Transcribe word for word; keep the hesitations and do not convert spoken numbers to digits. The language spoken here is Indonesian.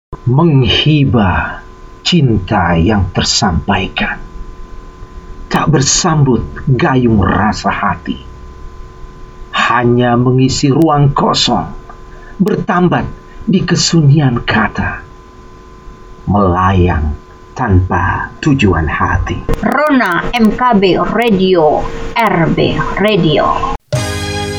menghibah cinta yang tersampaikan, tak bersambut gayung rasa hati, hanya mengisi ruang kosong, bertambat di kesunyian kata, melayang tanpa tujuan hati. Rona M K B Radio, R B Radio.